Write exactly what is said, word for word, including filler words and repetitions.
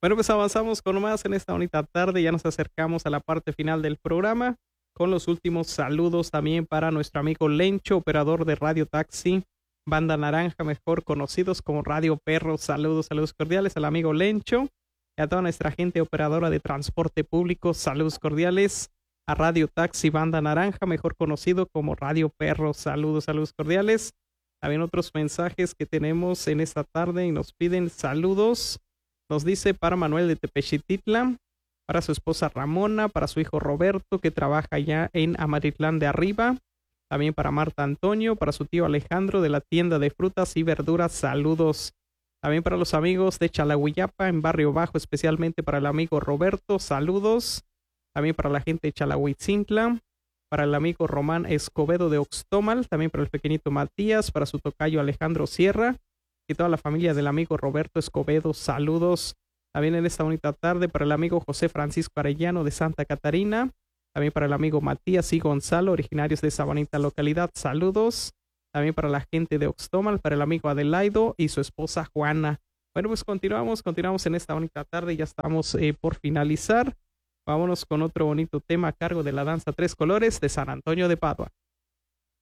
Bueno, pues avanzamos con más en esta bonita tarde. Ya nos acercamos a la parte final del programa con los últimos saludos también para nuestro amigo Lencho, operador de Radio Taxi, Banda Naranja, mejor conocidos como Radio Perro. Saludos, saludos cordiales al amigo Lencho y a toda nuestra gente operadora de transporte público. Saludos cordiales a Radio Taxi, Banda Naranja, mejor conocido como Radio Perro. Saludos, saludos cordiales. También otros mensajes que tenemos en esta tarde y nos piden saludos. Nos dice para Manuel de Tepechititla, para su esposa Ramona, para su hijo Roberto, que trabaja allá en Amaritlán de Arriba. También para Marta Antonio, para su tío Alejandro de la tienda de frutas y verduras. Saludos. También para los amigos de Chalahuiyapa, en Barrio Bajo, especialmente para el amigo Roberto. Saludos. También para la gente de Chalahuitzintla, para el amigo Román Escobedo de Oxtomal, también para el pequeñito Matías, para su tocayo Alejandro Sierra y toda la familia del amigo Roberto Escobedo. Saludos. También en esta bonita tarde para el amigo José Francisco Arellano de Santa Catarina, también para el amigo Matías y Gonzalo, originarios de esa bonita localidad. Saludos. También para la gente de Oxtomal, para el amigo Adelaido y su esposa Juana. Bueno, pues continuamos, continuamos en esta bonita tarde. Ya estamos eh, por finalizar. Vámonos con otro bonito tema a cargo de la danza Tres Colores de San Antonio de Padua.